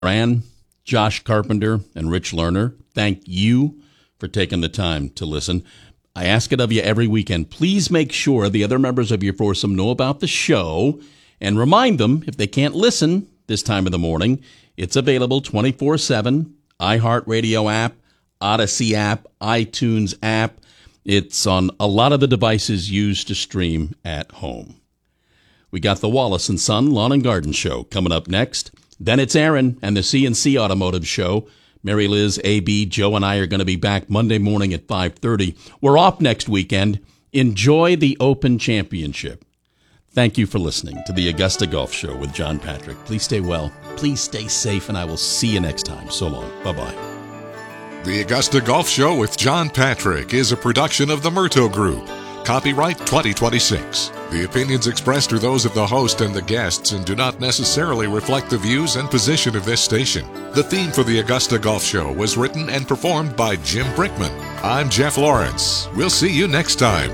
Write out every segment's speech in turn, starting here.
Moran, Josh Carpenter, and Rich Lerner, thank you for taking the time to listen. I ask it of you every weekend. Please make sure the other members of your foursome know about the show and remind them if they can't listen this time of the morning, it's available 24/7, iHeartRadio app, Odyssey app, iTunes app. It's on a lot of the devices used to stream at home. We got the Wallace & Son Lawn and Garden Show coming up next. Then it's Aaron and the C&C Automotive Show. Mary Liz, AB, Joe, and I are going to be back Monday morning at 5:30. We're off next weekend. Enjoy the Open Championship. Thank you for listening to the Augusta Golf Show with John Patrick. Please stay well. Please stay safe, and I will see you next time. So long. Bye-bye. The Augusta Golf Show with John Patrick is a production of the Murto Group. Copyright 2026. The opinions expressed are those of the host and the guests and do not necessarily reflect the views and position of this station. The theme for the Augusta Golf Show was written and performed by Jim Brickman. I'm Jeff Lawrence. We'll see you next time.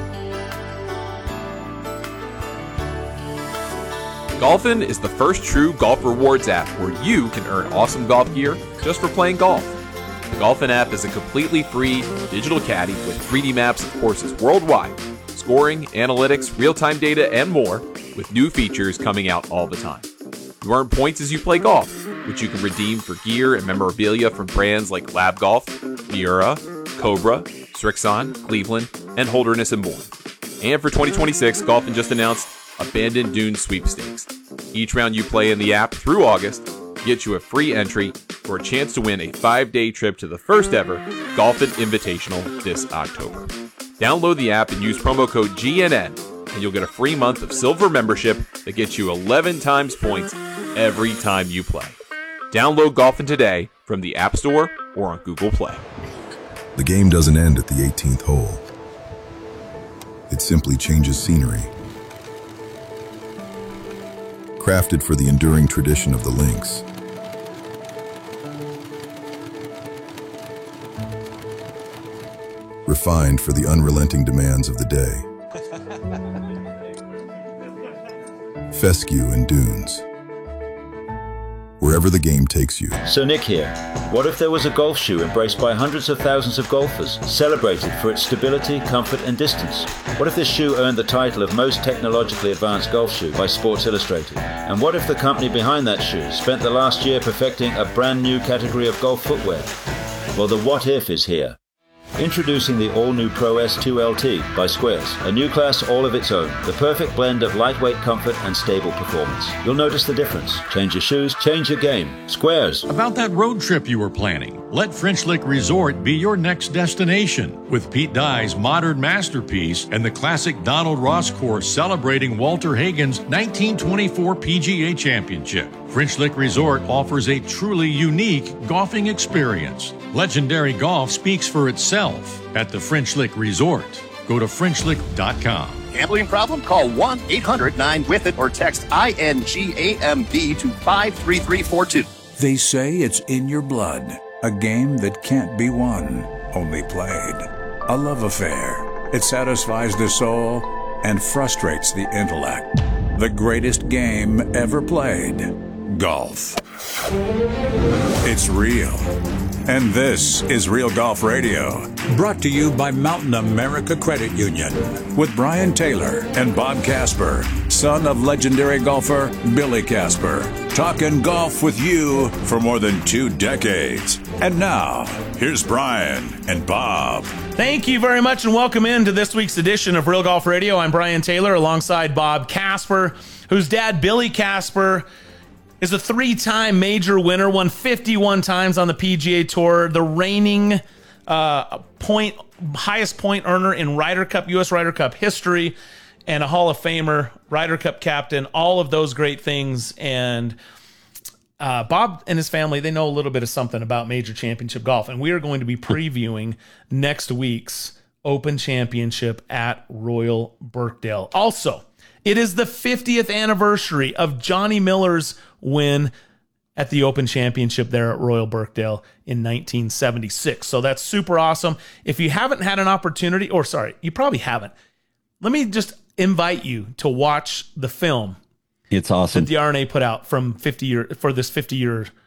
Golfin is the first true golf rewards app where you can earn awesome golf gear just for playing golf. The Golfin app is a completely free digital caddy with 3D maps of courses worldwide, scoring, analytics, real-time data, and more, with new features coming out all the time. You earn points as you play golf, which you can redeem for gear and memorabilia from brands like Lab Golf, Miura, Cobra, Srixon, Cleveland, and Holderness & Bourne. And for 2026, Golfin just announced Abandoned Dunes Sweepstakes. Each round you play in the app through August gets you a free entry for a chance to win a 5-day trip to the first ever Golfin Invitational this October. Download the app and use promo code GNN, and you'll get a free month of silver membership that gets you 11 times points every time you play. Download Golfin today from the App Store or on Google Play. The game doesn't end at the 18th hole. It simply changes scenery. Crafted for the enduring tradition of the links. Refined for the unrelenting demands of the day. Fescue and Dunes. Wherever the game takes you. So Nick here. What if there was a golf shoe embraced by hundreds of thousands of golfers, celebrated for its stability, comfort and distance? What if this shoe earned the title of most technologically advanced golf shoe by Sports Illustrated? And what if the company behind that shoe spent the last year perfecting a brand new category of golf footwear? Well, the what if is here. Introducing the all-new Pro S2 LT by Squares, a new class all of its own, the perfect blend of lightweight comfort and stable performance. You'll notice the difference. Change your shoes, change your game. Squares. About that road trip you were planning, let French Lick Resort be your next destination. With Pete Dye's modern masterpiece and the classic Donald Ross course celebrating Walter Hagen's 1924 PGA Championship, French Lick Resort offers a truly unique golfing experience. Legendary golf speaks for itself at the French Lick Resort. Go to FrenchLick.com. Gambling problem? Call 1-800-9-WITH-IT or text INGAMB to 53342. They say it's in your blood. A game that can't be won, only played. A love affair. It satisfies the soul and frustrates the intellect. The greatest game ever played. Golf. It's real. And this is Real Golf Radio, brought to you by Mountain America Credit Union, with Brian Taylor and Bob Casper, son of legendary golfer Billy Casper, talking golf with you for more than 2 decades. And now, here's Brian and Bob. Thank you very much and welcome into this week's edition of Real Golf Radio. I'm Brian Taylor alongside Bob Casper, whose dad, Billy Casper, is a 3-time major winner, won 51 times on the PGA Tour, the reigning highest point earner in Ryder Cup, U.S. Ryder Cup history, and a Hall of Famer, Ryder Cup captain, all of those great things. And Bob and his family, they know a little bit of something about major championship golf, and we are going to be previewing next week's Open Championship at Royal Birkdale. Also, it is the 50th anniversary of Johnny Miller's win at the Open Championship there at Royal Birkdale in 1976. So that's super awesome. If you haven't had an opportunity, or sorry, you probably haven't, let me just invite you to watch the film. It's awesome. That the RNA put out from 50 year for this 50-year